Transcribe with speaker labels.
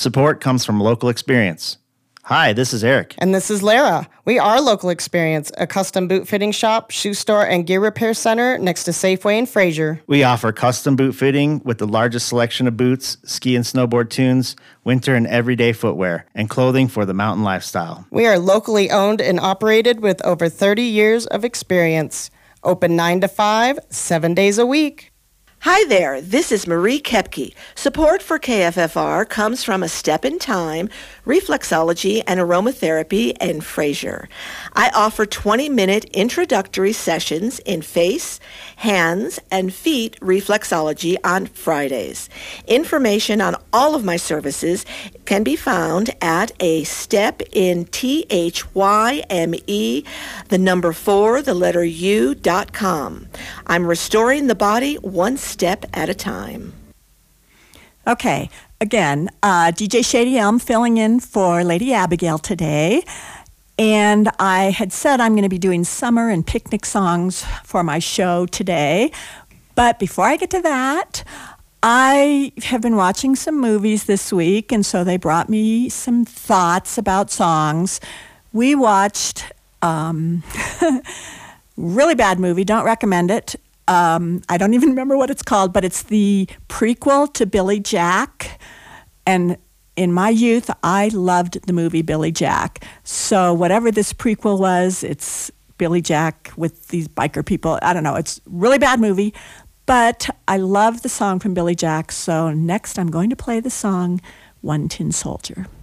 Speaker 1: Support comes from local experience. Hi, this is Eric.
Speaker 2: And this is Lara. We are Local Experience, a custom boot fitting shop, shoe store, and gear repair center next to Safeway in Fraser.
Speaker 1: We offer custom boot fitting with the largest selection of boots, ski and snowboard tunes, winter and everyday footwear, and clothing for the mountain lifestyle.
Speaker 2: We are locally owned and operated with over 30 years of experience. Open 9 to 5, 7 days a week.
Speaker 3: Hi there, this is Marie Kepke. Support for KFFR comes from A Step in Time, Reflexology and Aromatherapy in Fraser. I offer 20-minute introductory sessions in face, hands, and feet reflexology on Fridays. Information on all of my services can be found at A Step in THYME, the number 4, the letter U.com. I'm restoring the body one step at a time.
Speaker 4: Okay, again, DJ Shady Elm filling in for Lady Abigail today. And I had said I'm going to be doing summer and picnic songs for my show today. But before I get to that, I have been watching some movies this week, and so they brought me some thoughts about songs. We watched really bad movie, don't recommend it. I don't even remember what it's called, but it's the prequel to Billy Jack. And in my youth, I loved the movie Billy Jack. So whatever this prequel was, it's Billy Jack with these biker people. I don't know. It's a really bad movie, but I love the song from Billy Jack. So next I'm going to play the song One Tin Soldier.